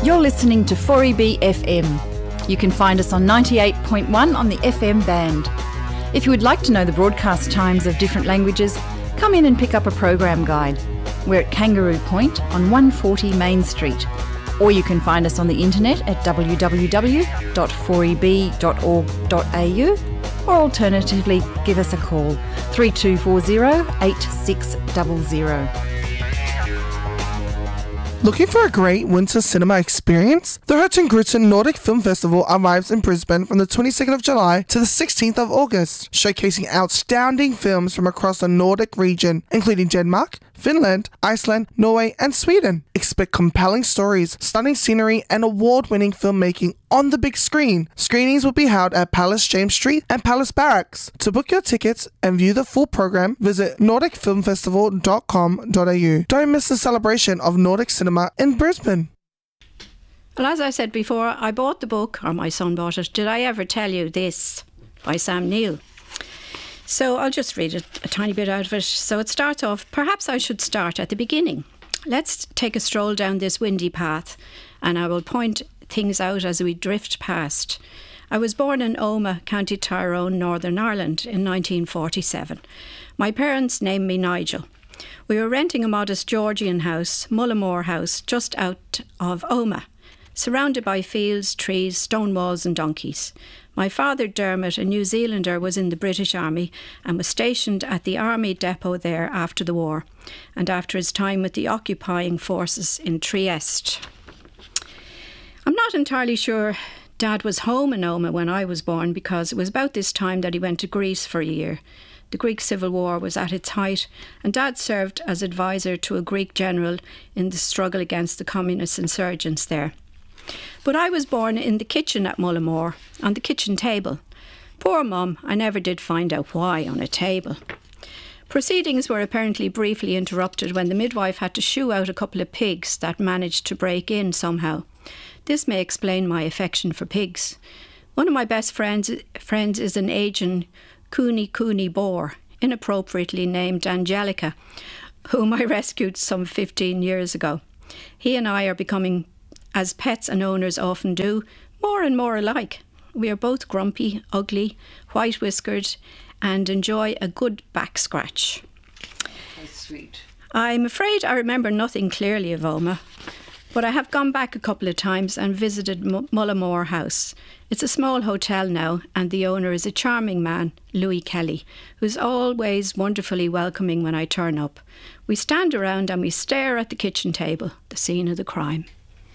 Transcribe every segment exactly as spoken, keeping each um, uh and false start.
You're listening to four E B F M. You can find us on ninety-eight point one on the F M band. If you would like to know the broadcast times of different languages, come in and pick up a program guide. We're at Kangaroo Point on one forty Main Street. Or you can find us on the internet at w w w dot four e b dot org dot a u, or alternatively give us a call three two four zero eight six zero zero. Looking for a great winter cinema experience? The Hurtigruten Nordic Film Festival arrives in Brisbane from the twenty-second of July to the sixteenth of August, showcasing outstanding films from across the Nordic region, including Denmark, Finland, Iceland, Norway, and Sweden. Expect compelling stories, stunning scenery, and award-winning filmmaking on the big screen. Screenings will be held at Palace James Street and Palace Barracks. To book your tickets and view the full program, visit nordic film festival dot com dot a u. Don't miss the celebration of Nordic cinema in Brisbane. Well, as I said before, I bought the book, or my son bought it. Did I ever tell you this? By Sam Neill. So I'll just read a, a tiny bit out of it. So it starts off, perhaps I should start at the beginning. Let's take a stroll down this windy path, and I will point things out as we drift past. I was born in Omagh, County Tyrone, Northern Ireland in nineteen forty-seven. My parents named me Nigel. We were renting a modest Georgian house, Mullimore House, just out of Omagh, surrounded by fields, trees, stone walls and donkeys. My father, Dermot, a New Zealander, was in the British Army and was stationed at the army depot there after the war and after his time with the occupying forces in Trieste. I'm not entirely sure Dad was home in Omagh when I was born, because it was about this time that he went to Greece for a year. The Greek Civil War was at its height, and Dad served as advisor to a Greek general in the struggle against the communist insurgents there. But I was born in the kitchen at Mullimore, on the kitchen table. Poor Mum, I never did find out why on a table. Proceedings were apparently briefly interrupted when the midwife had to shoo out a couple of pigs that managed to break in somehow. This may explain my affection for pigs. One of my best friends, friends is an aging Cooney Cooney boar, inappropriately named Angelica, whom I rescued some fifteen years ago. He and I are becoming, as pets and owners often do, more and more alike. We are both grumpy, ugly, white-whiskered, and enjoy a good back scratch. That's sweet. I'm afraid I remember nothing clearly of Omagh, but I have gone back a couple of times and visited M- Mullimore House. It's a small hotel now, and the owner is a charming man, Louis Kelly, who's always wonderfully welcoming when I turn up. We stand around and we stare at the kitchen table, the scene of the crime.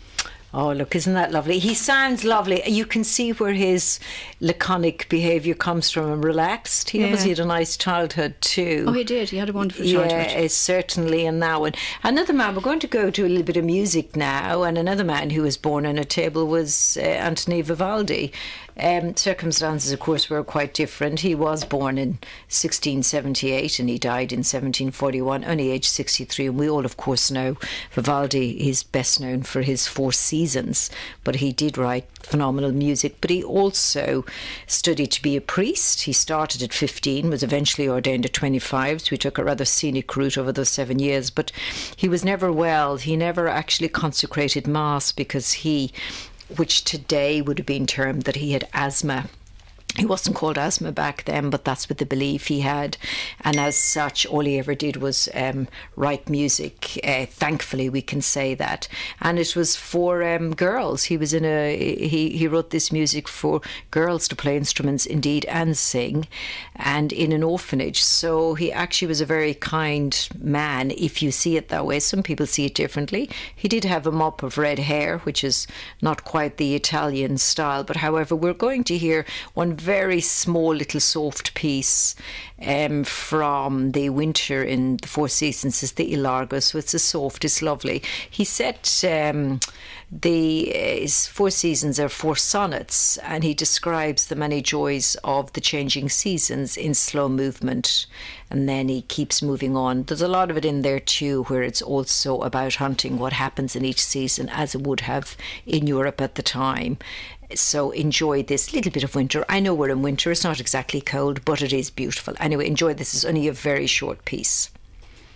Oh, look, isn't that lovely? He sounds lovely. You can see where his laconic behaviour comes from and relaxed. He Yeah. obviously had a nice childhood too. Oh, he did. He had a wonderful childhood. Yeah, certainly. And now, and another man, we're going to go to a little bit of music now, and another man who was born on a table was uh, Anthony Vivaldi. Um, circumstances, of course, were quite different. He was born in sixteen seventy-eight and he died in seventeen forty-one, only aged sixty-three. And we all, of course, know Vivaldi is best known for his Four Seasons, but he did write phenomenal music. But he also studied to be a priest. He started at fifteen, was eventually ordained at twenty-five, so he took a rather scenic route over those seven years. But he was never well. He never actually consecrated Mass because he, which today would have been termed that he had asthma. He wasn't called asthma back then, but that's what the belief he had. And as such, all he ever did was um, write music. Uh, thankfully, we can say that. And it was for um, girls. He was in a. He, he wrote this music for girls to play instruments, indeed, and sing, and in an orphanage. So he actually was a very kind man, if you see it that way. Some people see it differently. He did have a mop of red hair, which is not quite the Italian style. But however, we're going to hear one very small little soft piece um, from the winter in the Four Seasons. Is the Ilargo, so it's a soft, it's lovely. He set um, the uh, Four Seasons are four sonnets, and he describes the many joys of the changing seasons in slow movement, and then he keeps moving on. There's a lot of it in there too, where it's also about hunting what happens in each season, as it would have in Europe at the time. So enjoy this little bit of winter. I know we're in winter, it's not exactly cold, but it is beautiful. Anyway, enjoy this. It's only a very short piece.